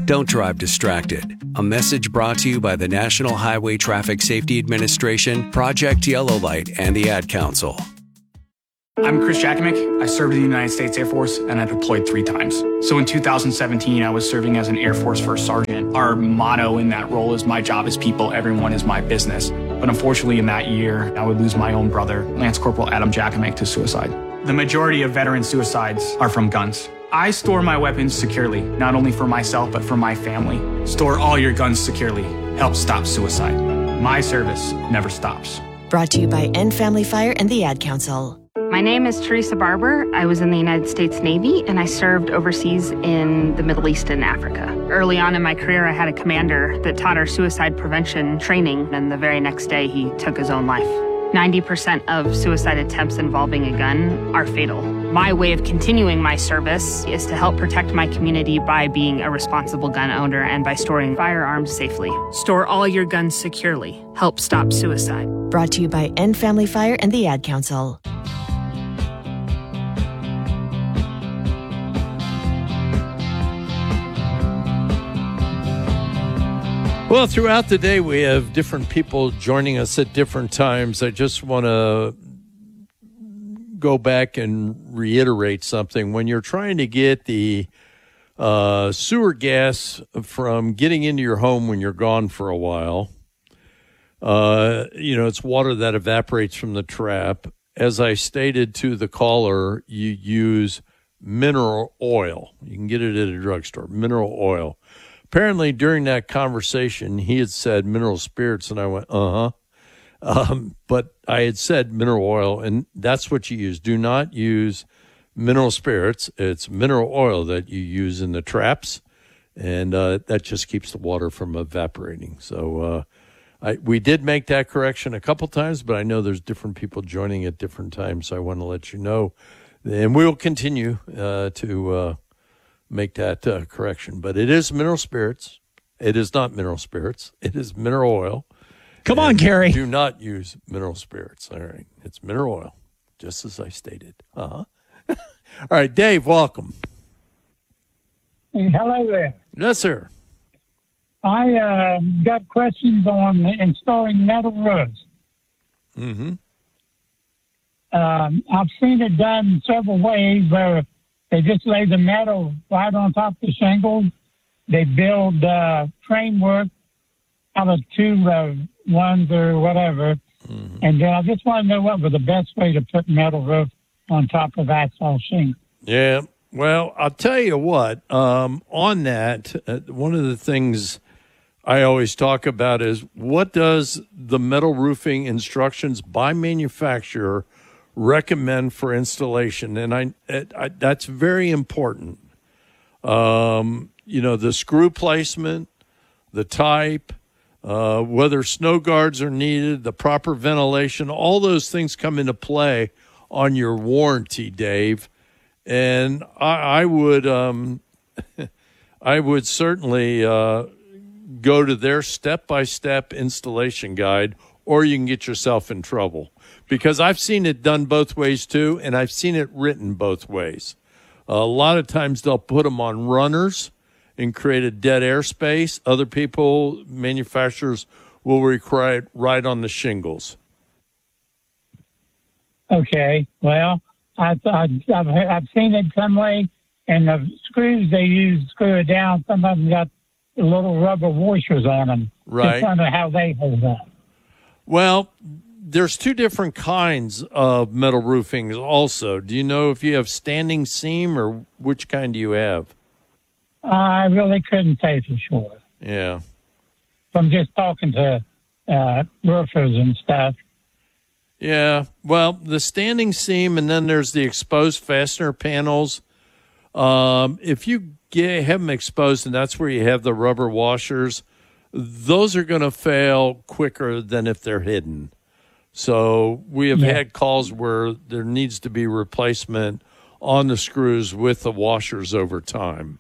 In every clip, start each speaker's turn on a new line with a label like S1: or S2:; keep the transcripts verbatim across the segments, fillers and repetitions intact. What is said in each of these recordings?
S1: Don't drive distracted. A message brought to you by the National Highway Traffic Safety Administration, Project Yellow Light, and the Ad Council.
S2: I'm Chris Jakimick. I served in the United States Air Force and I deployed three times. So in two thousand seventeen, I was serving as an Air Force First Sergeant. Our motto in that role is my job is people, everyone is my business. But unfortunately in that year, I would lose my own brother, Lance Corporal Adam Jakimick, to suicide. The majority of veteran suicides are from guns. I store my weapons securely, not only for myself, but for my family. Store all your guns securely. Help stop suicide. My service never stops.
S3: Brought to you by End Family Fire and the Ad Council.
S4: My name is Teresa Barber. I was in the United States Navy and I served overseas in the Middle East and Africa. Early on in my career, I had a commander that taught our suicide prevention training, and the very next day he took his own life. ninety percent of suicide attempts involving a gun are fatal. My way of continuing my service is to help protect my community by being a responsible gun owner and by storing firearms safely. Store all your guns securely. Help stop suicide.
S3: Brought to you by End Family Fire and the Ad Council.
S5: Well, throughout the day, we have different people joining us at different times. I just want to go back and reiterate something. When you're trying to get the uh, sewer gas from getting into your home when you're gone for a while, uh, you know, it's water that evaporates from the trap. As I stated to the caller, you use mineral oil. You can get it at a drugstore, mineral oil. Apparently, during that conversation, he had said mineral spirits, and I went, uh-huh. Um, but I had said mineral oil, and that's what you use. Do not use mineral spirits. It's mineral oil that you use in the traps, and uh, that just keeps the water from evaporating. So uh, I, we did make that correction a couple times, but I know there's different people joining at different times, so I want to let you know. And we will continue uh, to... Uh, make that uh, correction. But it is mineral spirits. It is not mineral spirits. It is mineral oil.
S6: Come on, Gary.
S5: Do not use mineral spirits. All right. It's mineral oil, just as I stated. Uh-huh. All right, Dave, welcome.
S7: Hey, hello there.
S5: Yes, sir.
S7: I uh, got questions on installing metal roofs.
S5: Mm-hmm.
S7: Um, I've seen it done several ways where they just lay the metal right on top of the shingles. They build uh, framework out of two uh, ones or whatever. Mm-hmm. And then I just want to know what was the best way to put metal roof on top of asphalt shingle.
S5: Yeah, well, I'll tell you what. Um, on that, uh, one of the things I always talk about is what does the metal roofing instructions by manufacturer recommend for installation, and I, I that's very important. Um, you know, the screw placement, the type, uh, whether snow guards are needed, the proper ventilation, all those things come into play on your warranty, Dave. And I, I would, um, I would certainly uh, go to their step-by-step installation guide, or you can get yourself in trouble. Because I've seen it done both ways, too, and I've seen it written both ways. Uh, a lot of times they'll put them on runners and create a dead air space. Other people, manufacturers, will require it right on the shingles.
S7: Okay, well, I thought I've, I've seen it some way, and the screws they use screw it down. Some of them got little rubber washers on them.
S5: Right.
S7: Just wonder how they hold up.
S5: Well, there's two different kinds of metal roofing also. Do you know if you have standing seam or which kind do you have?
S7: I really couldn't say for sure.
S5: Yeah.
S7: From just talking to uh, roofers and stuff.
S5: Yeah. Well, the standing seam, and then there's the exposed fastener panels. Um, if you get, have them exposed, and that's where you have the rubber washers, those are going to fail quicker than if they're hidden. So we have yeah. had calls where there needs to be replacement on the screws with the washers over time.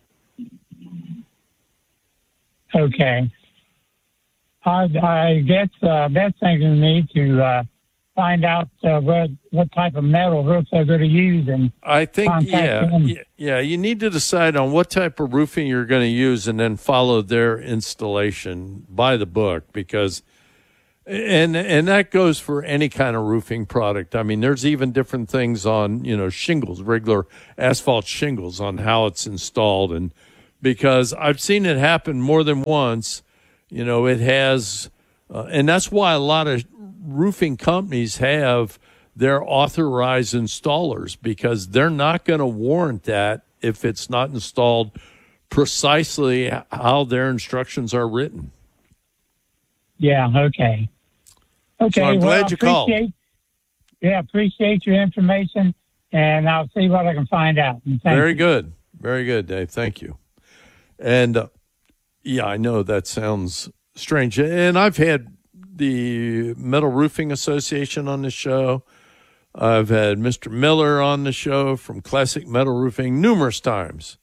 S7: Okay. I, I guess the uh, best thing for me to uh, find out uh, what what type of metal roof they're going to use. And
S5: I think, yeah,
S7: them.
S5: yeah, you need to decide on what type of roofing you're going to use and then follow their installation by the book, because, and and that goes for any kind of roofing product. I mean, there's even different things on, you know, shingles, regular asphalt shingles, on how it's installed. And because I've seen it happen more than once, you know, it has, uh, and that's why a lot of roofing companies have their authorized installers, because they're not going to warrant that if it's not installed precisely how their instructions are written.
S7: Yeah, okay. Okay,
S5: so I'm
S7: well,
S5: glad you called.
S7: Yeah, appreciate your information, and I'll see what I can find out.
S5: Very
S7: you.
S5: good. Very good, Dave. Thank you. And, uh, yeah, I know that sounds strange. And I've had the Metal Roofing Association on the show. I've had Mister Miller on the show from Classic Metal Roofing numerous times.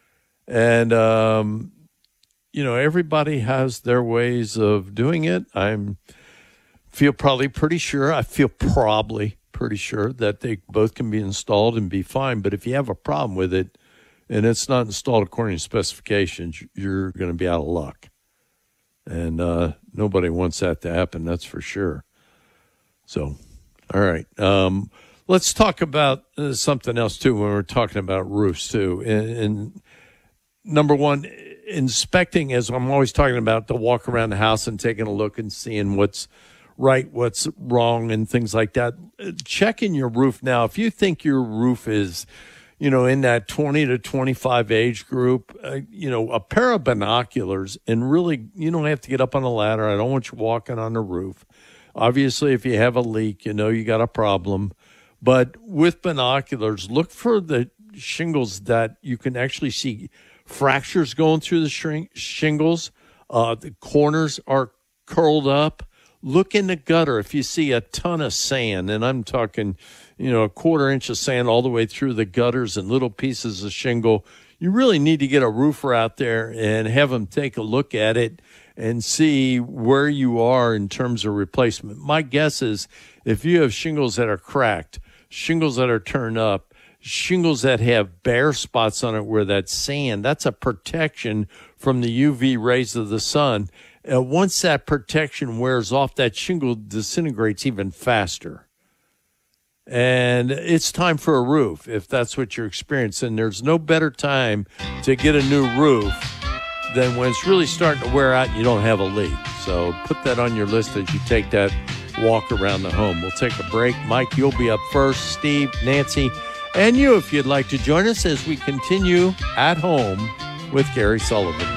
S5: And, um, you know, everybody has their ways of doing it. I'm feel probably pretty sure, I feel probably pretty sure that they both can be installed and be fine. But if you have a problem with it and it's not installed according to specifications, you're going to be out of luck. And uh, nobody wants that to happen, that's for sure. So, all right. Um, let's talk about uh, something else, too, when we're talking about roofs, too. And, and number one, inspecting, as I'm always talking about, to walk around the house and taking a look and seeing what's right, what's wrong, and things like that. Checking your roof now. If you think your roof is, you know, in that twenty to twenty-five age group, uh, you know, a pair of binoculars, and really, you don't have to get up on a ladder. I don't want you walking on the roof. Obviously, if you have a leak, you know you got a problem. But with binoculars, look for the shingles that you can actually see fractures going through the shrink- shingles. Uh, the corners are curled up. Look in the gutter if you see a ton of sand, and I'm talking, you know, a quarter inch of sand all the way through the gutters and little pieces of shingle. You really need to get a roofer out there and have them take a look at it and see where you are in terms of replacement. My guess is if you have shingles that are cracked, shingles that are turned up, shingles that have bare spots on it where that's sand, that's a protection from the U V rays of the sun. Uh, once that protection wears off, that shingle disintegrates even faster. And it's time for a roof if that's what you're experiencing. There's no better time to get a new roof than when it's really starting to wear out and you don't have a leak. So put that on your list as you take that walk around the home. We'll take a break. Mike, you'll be up first. Steve, Nancy, and you if you'd like to join us as we continue at home with Gary Sullivan.